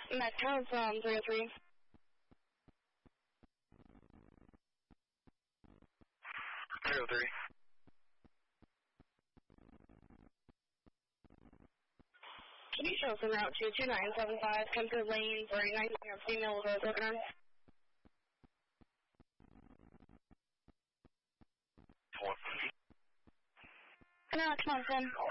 Metro from 303. Can you show us en route to 2975, Kemper Lane, 39, female with a broken arm? No, come on, son.